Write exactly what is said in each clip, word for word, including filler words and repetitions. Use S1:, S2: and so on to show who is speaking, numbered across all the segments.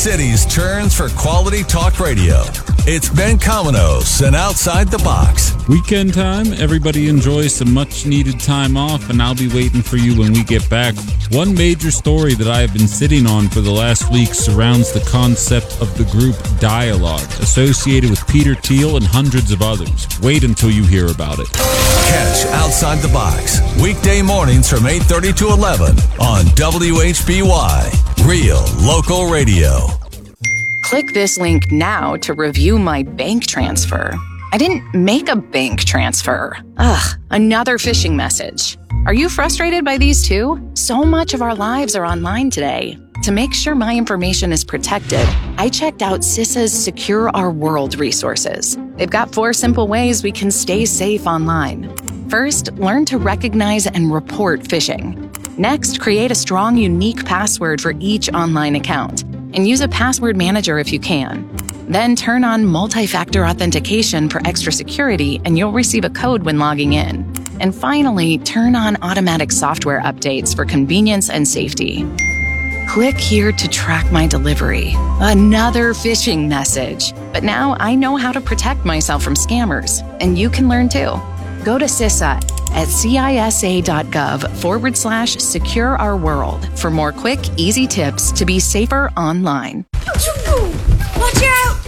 S1: City's turns for quality talk radio. It's Ben Cominos and Outside the Box.
S2: Weekend time, everybody enjoys some much-needed time off, and I'll be waiting for you when we get back. One major story that I have been sitting on for the last week surrounds the concept of the group Dialogue, associated with Peter Thiel and hundreds of others. Wait until you hear about it.
S1: Catch Outside the Box, weekday mornings from eight thirty to eleven on W H B Y, Real Local Radio.
S3: Click this link now to review my bank transfer. I didn't make a bank transfer. Ugh, another phishing message. Are you frustrated by these too? So much of our lives are online today. To make sure my information is protected, I checked out CISA's Secure Our World resources. They've got four simple ways we can stay safe online. First, learn to recognize and report phishing. Next, create a strong, unique password for each online account, and use a password manager if you can. Then turn on multi-factor authentication for extra security, and you'll receive a code when logging in. And finally, turn on automatic software updates for convenience and safety. Click here to track my delivery. Another phishing message. But now I know how to protect myself from scammers, and you can learn too. Go to CISA at cisa.gov forward slash secure our world for more quick, easy tips to be safer online.
S4: Watch out!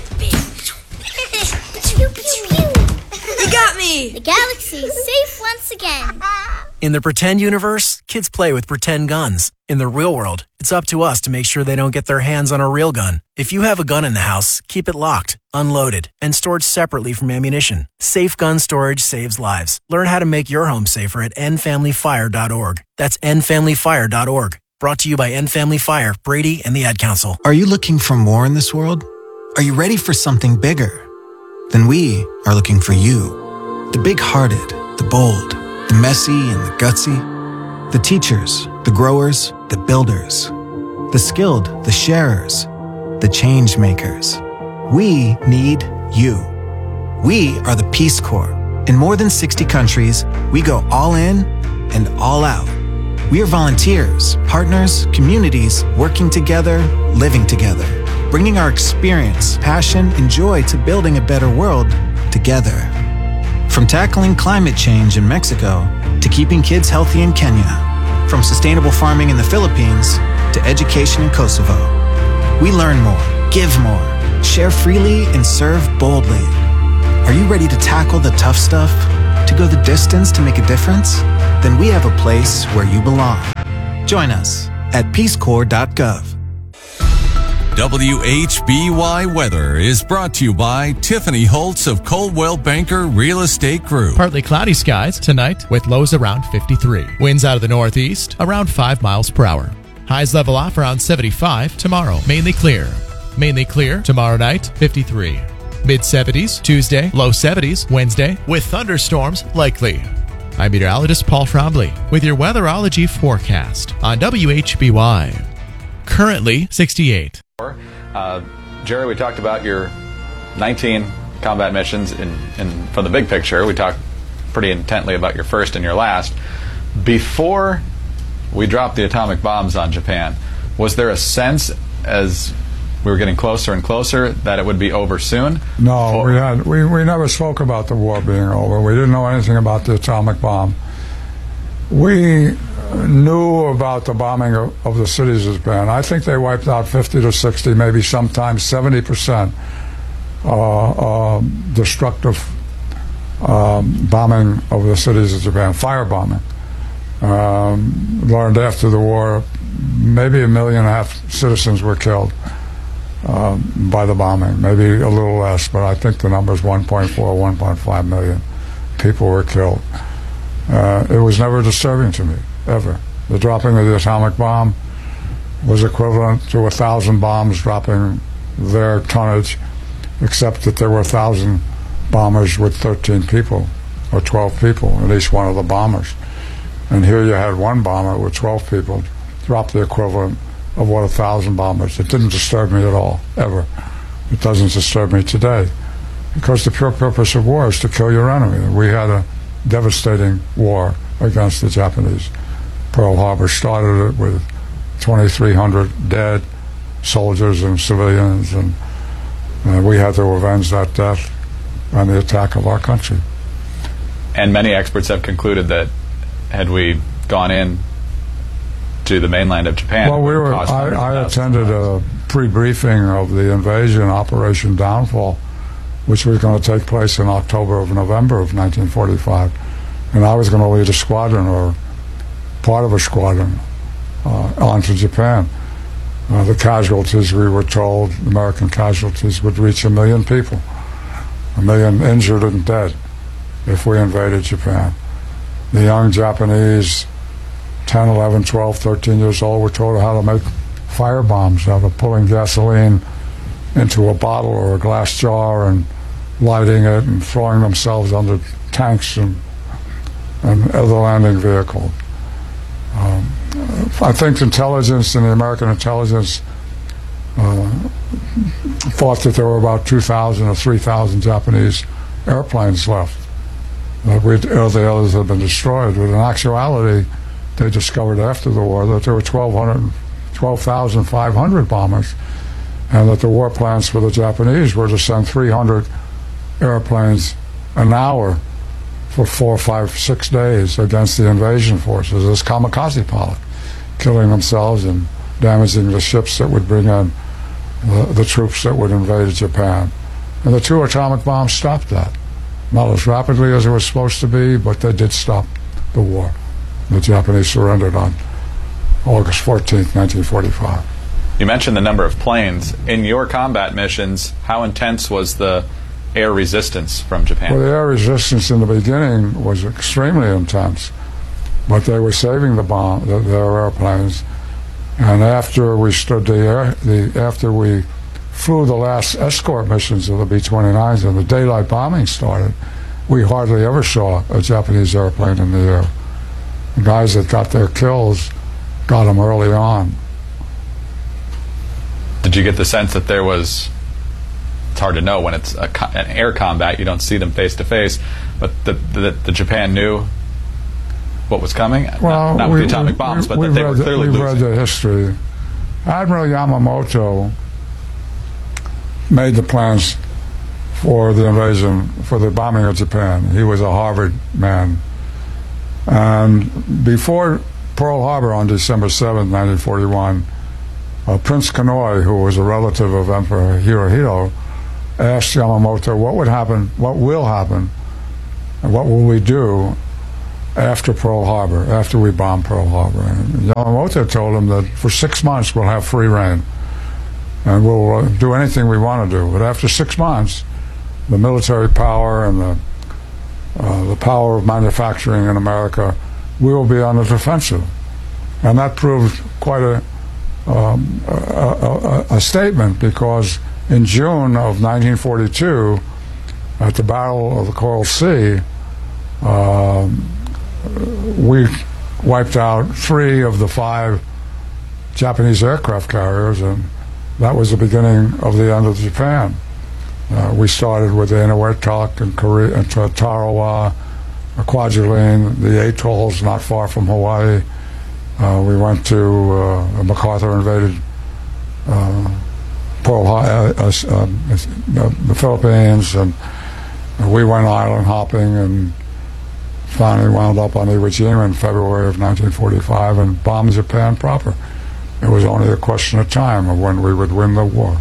S4: You got me!
S5: The galaxy is safe once again.
S6: In the pretend universe, kids play with pretend guns. In the real world, it's up to us to make sure they don't get their hands on a real gun. If you have a gun in the house, keep it locked, unloaded, and stored separately from ammunition. Safe gun storage saves lives. Learn how to make your home safer at end family fire dot org. That's end family fire dot org. Brought to you by End Family Fire, Brady, and the Ad Council.
S7: Are you looking for more in this world? Are you ready for something bigger? Then we are looking for you. The big-hearted, the bold, the messy and the gutsy. The teachers, the growers, the builders. The skilled, the sharers, the change makers. We need you. We are the Peace Corps. In more than sixty countries, we go all in and all out. We are volunteers, partners, communities, working together, living together, bringing our experience, passion, and joy to building a better world together. From tackling climate change in Mexico to keeping kids healthy in Kenya, from sustainable farming in the Philippines to education in Kosovo. We learn more, give more, share freely, and serve boldly. Are you ready to tackle the tough stuff? To go the distance to make a difference? Then we have a place where you belong. Join us at peace corps dot gov.
S1: W H B Y Weather is brought to you by Tiffany Holtz of Coldwell Banker Real Estate Group.
S8: Partly cloudy skies tonight with lows around fifty-three. Winds out of the northeast around five miles per hour. Highs level off around seventy-five tomorrow. Mainly clear. Mainly clear tomorrow night, fifty-three. Mid-seventies Tuesday, low seventies Wednesday with thunderstorms likely. I'm meteorologist Paul Trombley with your weatherology forecast on W H B Y. Currently sixty-eight.
S9: Uh, Jerry, we talked about your nineteen combat missions in, in from the big picture. We talked pretty intently about your first and your last. Before we dropped the atomic bombs on Japan, was there a sense as we were getting closer and closer that it would be over soon?
S10: No, we had we, we never spoke about the war being over. We didn't know anything about the atomic bomb. We knew about the bombing of, of the cities of Japan. I think they wiped out fifty to sixty, maybe sometimes seventy percent uh, uh, destructive um, bombing of the cities of Japan, fire bombing. Um, learned after the war, maybe a million and a half citizens were killed um, by the bombing, maybe a little less, but I think the number is one point four, one point five million people were killed. Uh, it was never disturbing to me, ever. The dropping of the atomic bomb was equivalent to a thousand bombs dropping their tonnage, except that there were a thousand bombers with thirteen people or twelve people in each one of the bombers. And here you had one bomber with twelve people drop the equivalent of what a thousand bombers. It didn't disturb me at all, ever. It doesn't disturb me today, because the pure purpose of war is to kill your enemy. We had a devastating war against the Japanese. Pearl Harbor started it with twenty-three hundred dead, soldiers and civilians, and uh, we had to avenge that death on the attack of our country.
S9: And many experts have concluded that had we gone in to the mainland of Japan,
S10: well, we were. I, I attended a pre-briefing of the invasion, Operation Downfall, which was going to take place in October of November of nineteen forty-five, and I was going to lead a squadron or part of a squadron uh, onto Japan. Uh, the casualties, we were told, American casualties would reach a million people, a million injured and dead if we invaded Japan. The young Japanese, ten, eleven, twelve, thirteen years old, were told how to make fire bombs out of pulling gasoline into a bottle or a glass jar and lighting it and throwing themselves under tanks and, and other landing vehicles. Um, I think intelligence and the American intelligence uh, thought that there were about two thousand or three thousand Japanese airplanes left. Uh, we, uh, the others had been destroyed. But in actuality, they discovered after the war that there were twelve thousand five hundred bombers, and that the war plans for the Japanese were to send three hundred airplanes an hour for four, five, six days against the invasion forces as kamikaze pilot, killing themselves and damaging the ships that would bring in the, the troops that would invade Japan. And the two atomic bombs stopped that. Not as rapidly as it was supposed to be, but they did stop the war. The Japanese surrendered on August fourteenth, nineteen forty-five.
S9: You mentioned the number of planes. In your combat missions, how intense was the air resistance from Japan?
S10: Well, the air resistance in the beginning was extremely intense, but they were saving the bomb, the, their airplanes. And after we stood the air, the after we flew the last escort missions of the B twenty-nines and the daylight bombing started, we hardly ever saw a Japanese airplane in the air. The guys that got their kills got them early on.
S9: Did you get the sense that there was, it's hard to know when it's a, an air combat, you don't see them face to face, but the, the, the Japan knew what was coming?
S10: Well,
S9: not, not
S10: we,
S9: with the atomic
S10: we,
S9: bombs, but
S10: we,
S9: that they were
S10: the,
S9: clearly
S10: we've
S9: losing.
S10: read the history. Admiral Yamamoto made the plans for the invasion, for the bombing of Japan. He was a Harvard man. And before Pearl Harbor on December seventh, nineteen forty-one, uh, Prince Kenoi, who was a relative of Emperor Hirohito, asked Yamamoto what would happen, what will happen, and what will we do after Pearl Harbor, after we bomb Pearl Harbor. And Yamamoto told him that for six months we'll have free reign and we'll uh, do anything we want to do. But after six months, the military power and the, uh, the power of manufacturing in America, we will be on the defensive. And that proved quite a, um, a, a, a statement, because in June of nineteen forty-two, at the Battle of the Coral Sea, uh, we wiped out three of the five Japanese aircraft carriers, and that was the beginning of the end of Japan. Uh, we started with the Inuit and Korea, and Tarawa, Kwajalein, the atolls not far from Hawaii. Uh, we went to uh, MacArthur invaded uh, Pearl Harbor, uh, uh, uh, the Philippines, and we went island hopping and finally wound up on Iwo Jima in February of nineteen forty-five and bombed Japan proper. It was only a question of time of when we would win the war.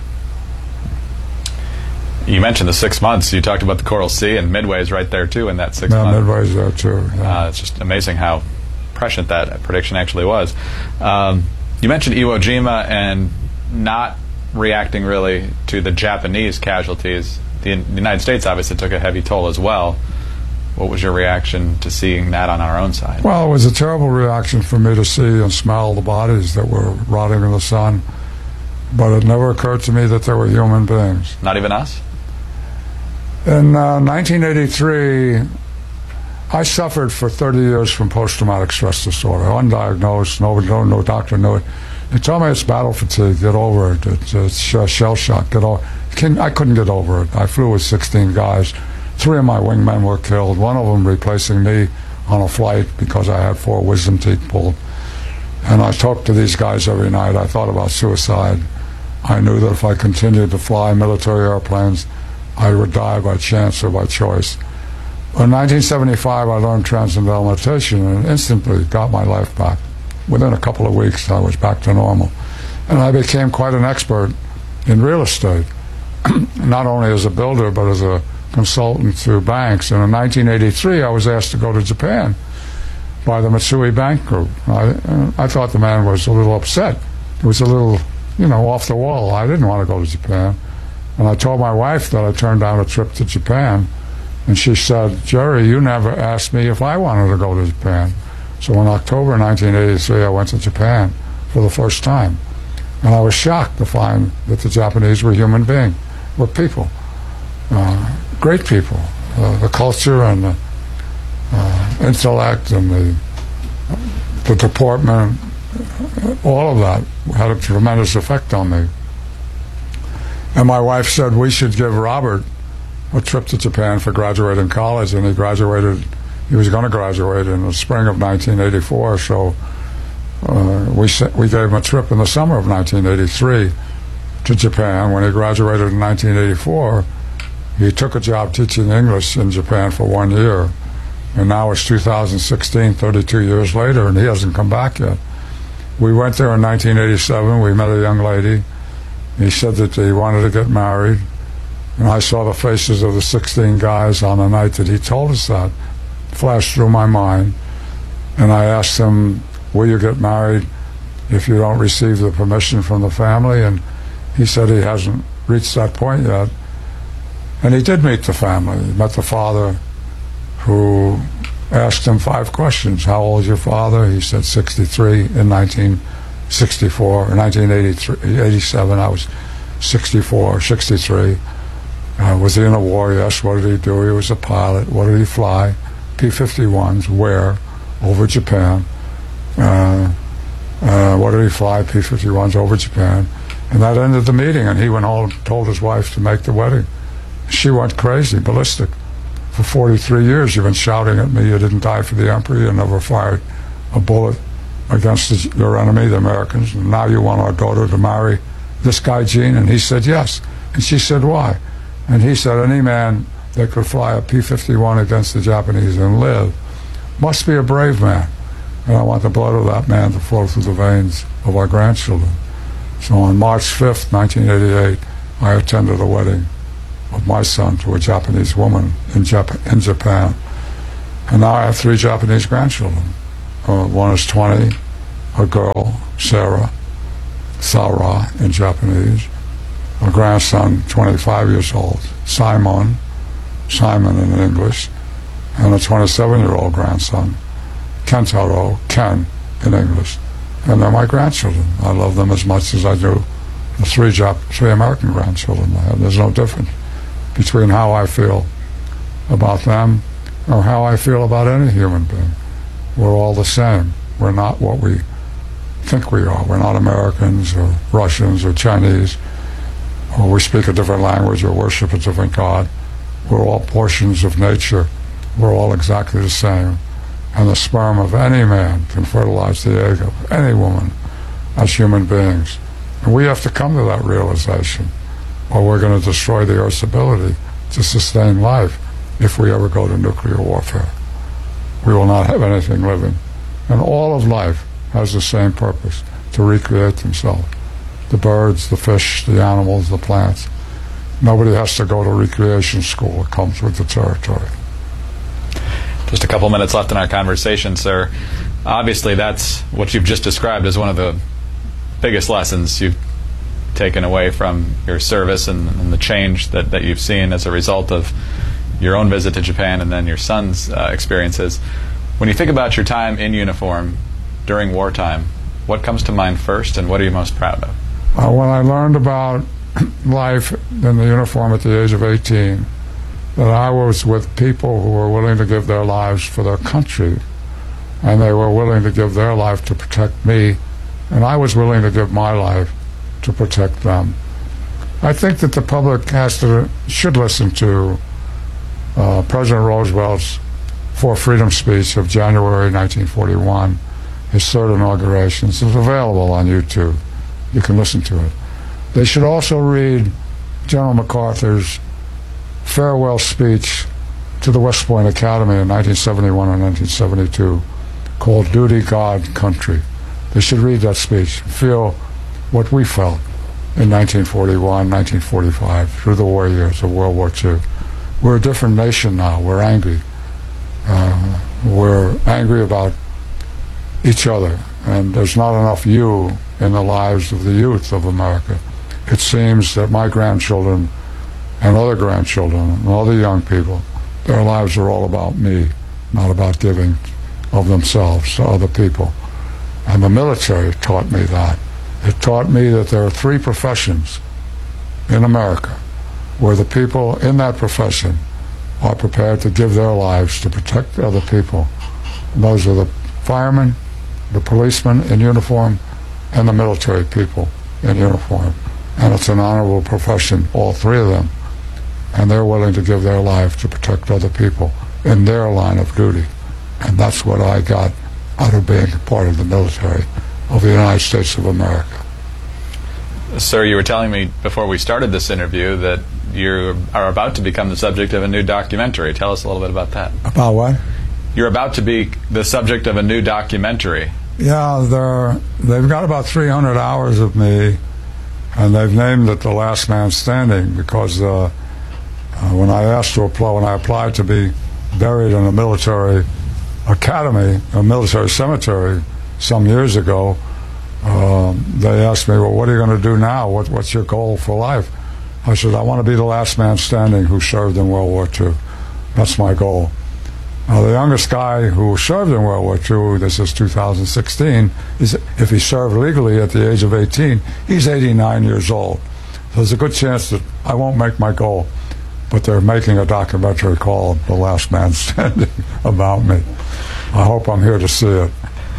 S9: You mentioned the six months. You talked about the Coral Sea, and Midway is right there too in that six
S10: yeah,
S9: months.
S10: Midway's there too. Yeah.
S9: Uh, it's just amazing how prescient that prediction actually was. Um, you mentioned Iwo Jima and not reacting really to the Japanese casualties. The, the United States obviously took a heavy toll as well. What was your reaction to seeing that on our own side?
S10: Well, it was a terrible reaction for me to see and smell the bodies that were rotting in the sun. But it never occurred to me that there were human beings.
S9: Not even us?
S10: In uh, nineteen eighty-three, I suffered for thirty years from post-traumatic stress disorder, undiagnosed, no, no, no doctor knew it. They told me it's battle fatigue, get over it, it's, it's shell shock, get over it. I couldn't get over it. I flew with sixteen guys. Three of my wingmen were killed, one of them replacing me on a flight because I had four wisdom teeth pulled. And I talked to these guys every night. I thought about suicide. I knew that if I continued to fly military airplanes, I would die by chance or by choice. In nineteen seventy-five, I learned transcendental meditation and instantly got my life back. Within a couple of weeks, I was back to normal. And I became quite an expert in real estate, not only as a builder, but as a consultant to banks. And in nineteen eighty-three, I was asked to go to Japan by the Mitsui Bank Group. I, I thought the man was a little upset. It was a little, you know, off the wall. I didn't want to go to Japan. And I told my wife that I turned down a trip to Japan. And she said, Jerry, you never asked me if I wanted to go to Japan. So in October nineteen eighty-three, I went to Japan for the first time. And I was shocked to find that the Japanese were human beings, were people, uh, great people. Uh, the culture and the uh, intellect and the, the deportment, all of that had a tremendous effect on me. And my wife said we should give Robert a trip to Japan for graduating college, and he graduated, he was going to graduate in the spring of nineteen eighty-four, so uh, we we gave him a trip in the summer of nineteen eighty-three to Japan. When he graduated in nineteen eighty-four, he took a job teaching English in Japan for one year, and now it's two thousand sixteen, thirty-two years later, and he hasn't come back yet. We went there in nineteen eighty-seven, we met a young lady. He said that he wanted to get married. And I saw the faces of the sixteen guys on the night that he told us that flash through my mind. And I asked him, will you get married if you don't receive the permission from the family? And he said he hasn't reached that point yet. And he did meet the family. He met the father, who asked him five questions. How old is your father? He said sixty-three in nineteen sixty-four. In nineteen eighty-seven, I was sixty-four, sixty-three. Uh, was he in a war? Yes. What did he do? He was a pilot. What did he fly? P fifty-ones. Where? Over Japan. Uh, uh, what did he fly? P fifty-ones over Japan. And that ended the meeting, and he went home and told his wife to make the wedding. She went crazy, ballistic. For forty-three years you've been shouting at me you didn't die for the emperor, you never fired a bullet against the, your enemy, the Americans, and now you want our daughter to marry this guy, Gene? And he said yes. And she said, why? And he said, any man that could fly a P fifty-one against the Japanese and live must be a brave man. And I want the blood of that man to flow through the veins of our grandchildren. So on March fifth, nineteen eighty-eight, I attended a wedding of my son to a Japanese woman in, Jap- in Japan. And now I have three Japanese grandchildren. Uh, one is twenty, a girl, Sarah, Sarah in Japanese. A grandson, twenty-five years old, Simon, Simon in English, and a twenty-seven-year-old grandson, Kentaro, Ken in English. And they're my grandchildren. I love them as much as I do the three, Jap- three American grandchildren I have. There's no difference between how I feel about them or how I feel about any human being. We're all the same. We're not what we think we are. We're not Americans or Russians or Chinese, or we speak a different language or worship a different God. We're all portions of nature. We're all exactly the same. And the sperm of any man can fertilize the egg of any woman as human beings. And we have to come to that realization, or we're going to destroy the Earth's ability to sustain life if we ever go to nuclear warfare. We will not have anything living. And all of life has the same purpose, to recreate themselves. The birds, the fish, the animals, the plants. Nobody has to go to recreation school. It comes with the territory.
S9: Just a couple minutes left in our conversation, sir. Obviously, that's what you've just described as one of the biggest lessons you've taken away from your service and, and the change that, that you've seen as a result of your own visit to Japan and then your son's uh, experiences. When you think about your time in uniform during wartime, what comes to mind first, and what are you most proud of?
S10: Uh, when I learned about life in the uniform at the age of eighteen, that I was with people who were willing to give their lives for their country, and they were willing to give their life to protect me, and I was willing to give my life to protect them. I think that the public has to should listen to uh, President Roosevelt's For Freedom speech of January nineteen forty-one, his third inauguration. It's available on YouTube. You can listen to it. They should also read General MacArthur's farewell speech to the West Point Academy in nineteen seventy-one and nineteen seventy-two called Duty, God, Country. They should read that speech and feel what we felt in nineteen forty-one, nineteen forty-five, through the war years of World War Two. We're a different nation now. We're angry. Uh, we're angry about each other, and there's not enough you in the lives of the youth of America. It seems that my grandchildren and other grandchildren and other young people, their lives are all about me, not about giving of themselves to other people. And the military taught me that. It taught me that there are three professions in America where the people in that profession are prepared to give their lives to protect other people. And those are the firemen, the policemen in uniform, and the military people in uniform. And it's an honorable profession, all three of them. And they're willing to give their life to protect other people in their line of duty. And that's what I got out of being a part of the military of the United States of America.
S9: Sir, you were telling me before we started this interview that you are about to become the subject of a new documentary. Tell us a little bit about that.
S10: About what?
S9: You're about to be the subject of a new documentary.
S10: Yeah, they're, they've got about three hundred hours of me, and they've named it The Last Man Standing because uh, uh, when I asked to apply, when I applied to be buried in a military academy, a military cemetery some years ago, um, they asked me, well, what are you going to do now? What, what's your goal for life? I said, I want to be the last man standing who served in World War Two. That's my goal. Now, the youngest guy who served in World War Two, this is two thousand sixteen, is, if he served legally at the age of eighteen, he's eighty-nine years old. So there's a good chance that I won't make my goal, but they're making a documentary called The Last Man Standing about me. I hope I'm here to see it.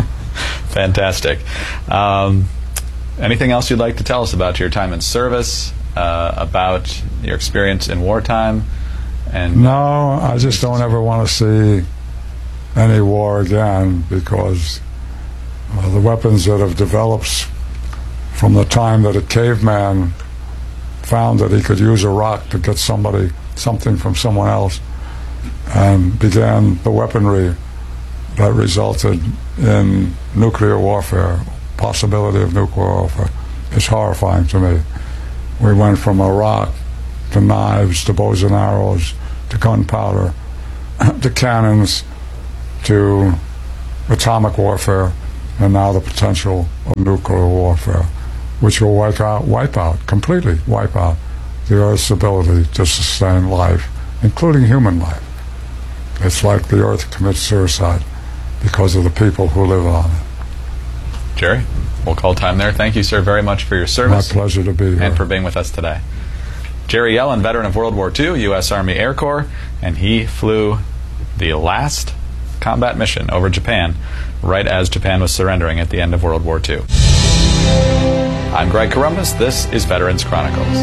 S9: Fantastic. Um, anything else you'd like to tell us about your time in service, uh, about your experience in wartime? And
S10: no, I just don't ever want to see any war again because uh, the weapons that have developed from the time that a caveman found that he could use a rock to get somebody something from someone else and began the weaponry that resulted in nuclear warfare, possibility of nuclear warfare, is horrifying to me. We went from a rock to knives, to bows and arrows, to gunpowder, to cannons, to atomic warfare, and now the potential of nuclear warfare, which will wipe out, wipe out, completely wipe out the Earth's ability to sustain life, including human life. It's like the Earth commits suicide because of the people who live on it.
S9: Jerry, we'll call time there. Thank you, sir, very much for your service.
S10: My pleasure to be here.
S9: And for being with us today. Jerry Yellen, veteran of World War Two, U S Army Air Corps, and he flew the last combat mission over Japan right as Japan was surrendering at the end of World War Two. I'm Greg Corombos. This is Veterans Chronicles.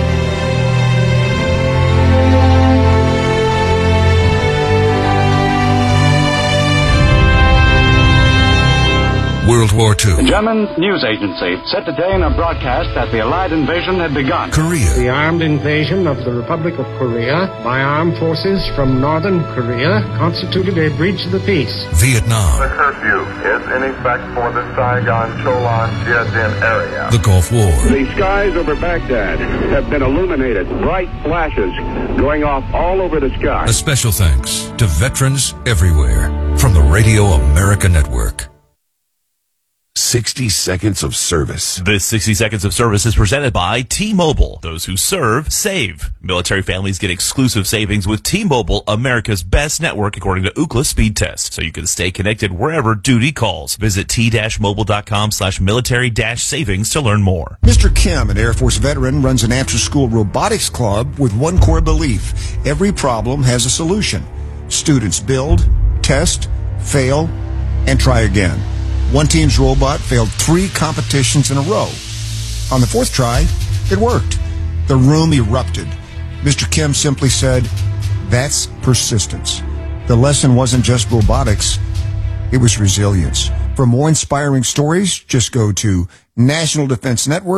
S1: World War Two.
S11: The German news agency said today in a broadcast that the Allied invasion had begun.
S1: Korea.
S12: The armed invasion of the Republic of Korea by armed forces from northern Korea constituted a breach of the peace.
S1: Vietnam.
S13: The curfew is in effect for the Saigon, Cholan, Jiadin area.
S1: The Gulf War.
S14: The skies over Baghdad have been illuminated. Bright flashes going off all over the sky.
S1: A special thanks to veterans everywhere from the Radio America Network.
S15: sixty seconds of service.
S16: This sixty seconds of service is presented by T-Mobile. Those who serve, save. Military families get exclusive savings with T-Mobile, America's best network according to Ookla speed test, so you can stay connected wherever duty calls. Visit t-mobile.com slash military dash savings to learn more.
S17: Mister Kim, an Air Force veteran, runs an after-school robotics club with one core belief. Every problem has a solution. Students build, test, fail, and try again. One team's robot failed three competitions in a row. On the fourth try, it worked. The room erupted. Mister Kim simply said, "That's persistence." The lesson wasn't just robotics, it was resilience. For more inspiring stories, just go to national defense network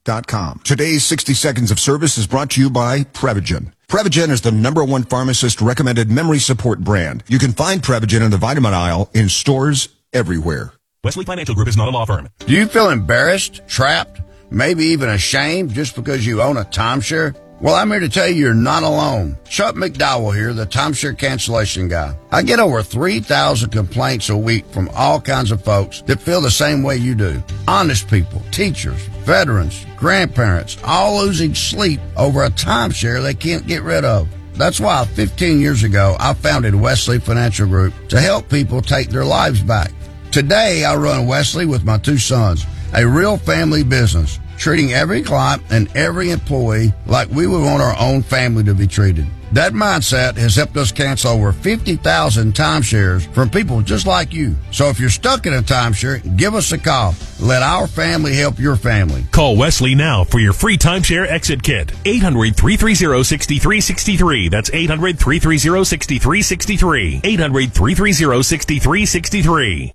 S17: dot com. Today's sixty seconds of service is brought to you by Prevagen. Prevagen is the number one pharmacist-recommended memory support brand. You can find Prevagen in the vitamin aisle in stores everywhere.
S18: Wesley Financial Group is not a law firm.
S19: Do you feel embarrassed, trapped, maybe even ashamed just because you own a timeshare? Well, I'm here to tell you you're not alone. Chuck McDowell here, the timeshare cancellation guy. I get over three thousand complaints a week from all kinds of folks that feel the same way you do. Honest people, teachers, veterans, grandparents, all losing sleep over a timeshare they can't get rid of. That's why fifteen years ago, I founded Wesley Financial Group to help people take their lives back. Today, I run Wesley with my two sons, a real family business, treating every client and every employee like we would want our own family to be treated. That mindset has helped us cancel over fifty thousand timeshares from people just like you. So if you're stuck in a timeshare, give us a call. Let our family help your family.
S18: Call Wesley now for your free timeshare exit kit. eight hundred, three three zero, six three six three. That's eight hundred, three three zero, six three six three. eight hundred, three three zero, six three six three.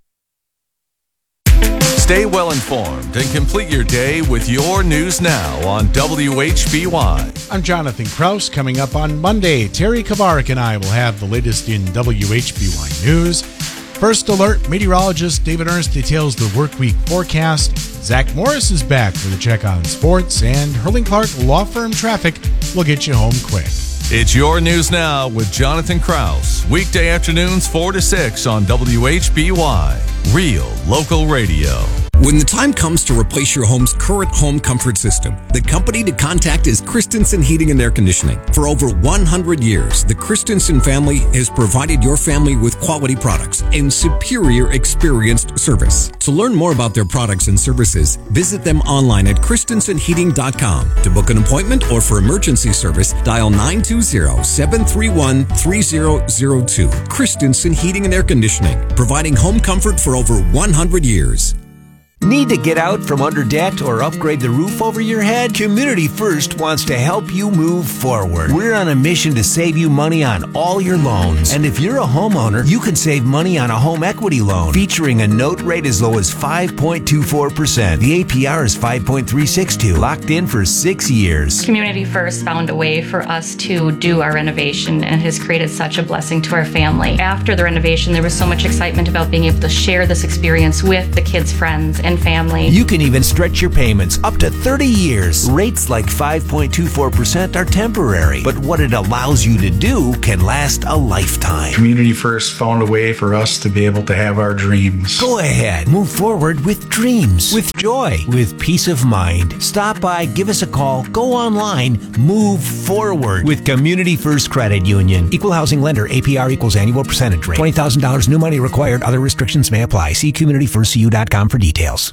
S1: Stay well informed and complete your day with your news now on W H B Y.
S20: I'm Jonathan Kraus. Coming up on Monday, Terry Kavarik and I will have the latest in W H B Y news. First alert, meteorologist David Ernst details the work week forecast. Zach Morris is back with a check on sports, and Hurling Clark Law Firm Traffic will get you home quick.
S1: It's your news now with Jonathan Kraus. Weekday afternoons four to six on W H B Y. Real local radio.
S21: When the time comes to replace your home's current home comfort system, the company to contact is Christensen Heating and Air Conditioning. For over one hundred years, the Christensen family has provided your family with quality products and superior experienced service. To learn more about their products and services, visit them online at Christensen Heating dot com. To book an appointment or for emergency service, dial nine two zero, seven three one, three zero zero two. Christensen Heating and Air Conditioning, providing home comfort for over one hundred years.
S22: Need to get out from under debt or upgrade the roof over your head? Community First wants to help you move forward. We're on a mission to save you money on all your loans. And if you're a homeowner, you can save money on a home equity loan featuring a note rate as low as five point two four percent. The A P R is five point three six two, locked in for six years.
S23: Community First found a way for us to do our renovation and has created such a blessing to our family. After the renovation, there was so much excitement about being able to share this experience with the kids' friends and family.
S22: You can even stretch your payments up to thirty years. Rates like five point two four percent are temporary, but what it allows you to do can last a lifetime.
S24: Community First found a way for us to be able to have our dreams.
S22: Go ahead, move forward with dreams, with joy, with peace of mind. Stop by, give us a call, go online, move forward with Community First Credit Union. Equal housing lender, A P R equals annual percentage rate. twenty thousand dollars new money required. Other restrictions may apply. See community first c u dot com for details.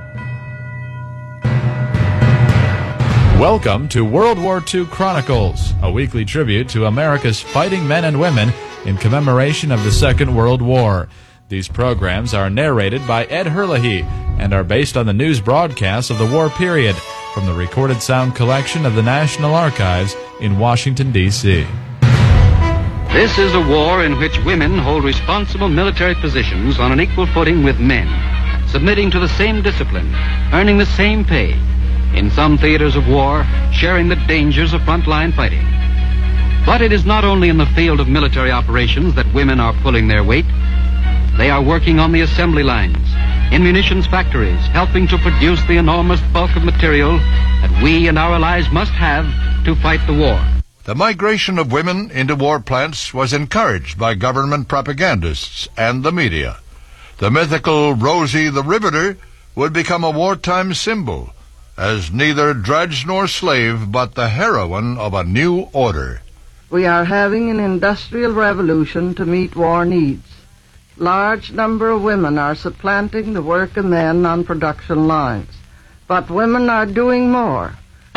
S25: Welcome to World War Two Chronicles, a weekly tribute to America's fighting men and women in commemoration of the Second World War. These programs are narrated by Ed Herlihy and are based on the news broadcasts of the war period from the recorded sound collection of the National Archives in Washington, D C
S26: This is a war in which women hold responsible military positions on an equal footing with men, submitting to the same discipline, earning the same pay. In some theaters of war, sharing the dangers of frontline fighting. But it is not only in the field of military operations that women are pulling their weight. They are working on the assembly lines, in munitions factories, helping to produce the enormous bulk of material that we and our allies must have to fight the war.
S27: The migration of women into war plants was encouraged by government propagandists and the media. The mythical Rosie the Riveter would become a wartime symbol, as neither drudge nor slave, but the heroine of a new order.
S28: We are having an industrial revolution to meet war needs. Large number of women are supplanting the work of men on production lines. But women are doing more.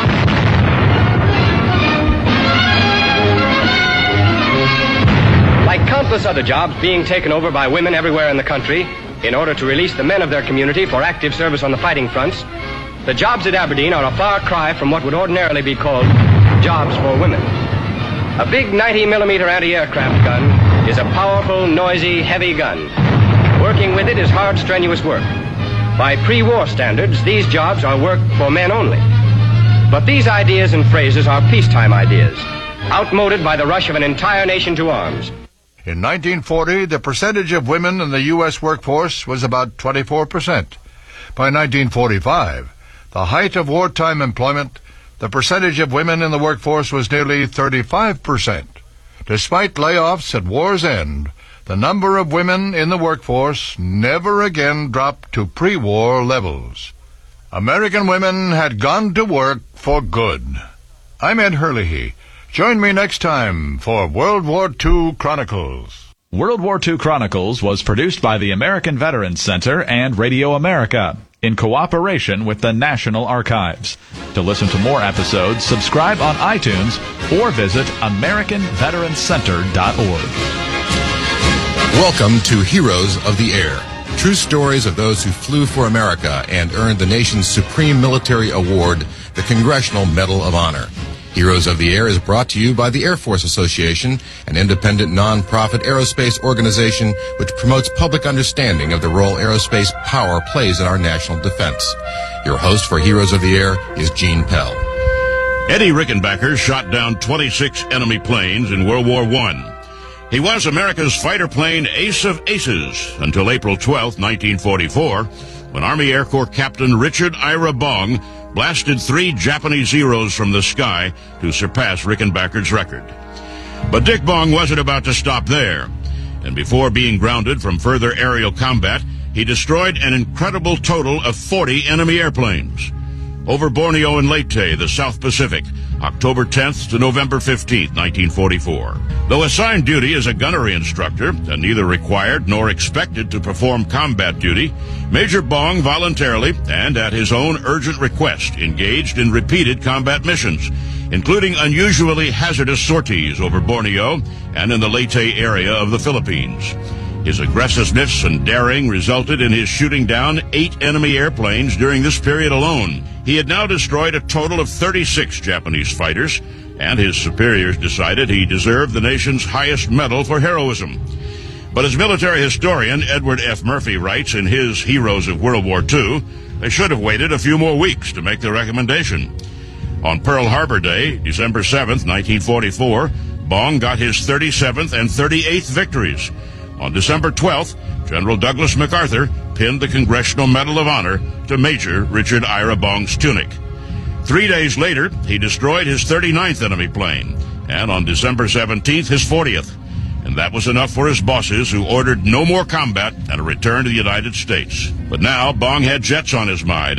S29: Like countless other jobs being taken over by women everywhere in the country, in order to release the men of their community for active service on the fighting fronts, the jobs at Aberdeen are a far cry from what would ordinarily be called jobs for women. A big ninety millimeter anti-aircraft gun is a powerful, noisy, heavy gun. Working with it is hard, strenuous work. By pre-war standards, these jobs are work for men only. But these ideas and phrases are peacetime ideas, outmoded by the rush of an entire nation to arms.
S27: In nineteen forty, the percentage of women in the U S workforce was about twenty-four percent. By nineteen forty-five, the height of wartime employment, the percentage of women in the workforce was nearly thirty-five percent. Despite layoffs at war's end, the number of women in the workforce never again dropped to pre-war levels. American women had gone to work for good. I'm Ed Hurley. Join me next time for World War Two Chronicles.
S25: World War Two Chronicles was produced by the American Veterans Center and Radio America in cooperation with the National Archives. To listen to more episodes, subscribe on iTunes or visit American Veterans Center dot org.
S2: Welcome to Heroes of the Air. True stories of those who flew for America and earned the nation's supreme military award, the Congressional Medal of Honor. Heroes of the Air is brought to you by the Air Force Association, an independent non-profit aerospace organization which promotes public understanding of the role aerospace power plays in our national defense. Your host for Heroes of the Air is Gene Pell.
S3: Eddie Rickenbacker shot down twenty-six enemy planes in World War One. He was America's fighter plane ace of aces until April twelfth, nineteen forty-four, when Army Air Corps Captain Richard Ira Bong blasted three Japanese Zeros from the sky to surpass Rickenbacker's record. But Dick Bong wasn't about to stop there, and before being grounded from further aerial combat, he destroyed an incredible total of forty enemy airplanes. Over Borneo and Leyte, the South Pacific, October tenth to November fifteenth, nineteen forty-four. Though assigned duty as a gunnery instructor and neither required nor expected to perform combat duty, Major Bong voluntarily and at his own urgent request engaged in repeated combat missions, including unusually hazardous sorties over Borneo and in the Leyte area of the Philippines. His aggressiveness and daring resulted in his shooting down eight enemy airplanes during this period alone. He had now destroyed a total of thirty-six Japanese fighters, and his superiors decided he deserved the nation's highest medal for heroism. But as military historian Edward F. Murphy writes in his Heroes of World War Two, they should have waited a few more weeks to make the recommendation. On Pearl Harbor Day, December seventh, nineteen forty-four, Bong got his thirty-seventh and thirty-eighth victories. On December twelfth, General Douglas MacArthur pinned the Congressional Medal of Honor to Major Richard Ira Bong's tunic. Three days later, he destroyed his thirty-ninth enemy plane, and on December seventeenth, his fortieth. And that was enough for his bosses, who ordered no more combat and a return to the United States. But now, Bong had jets on his mind.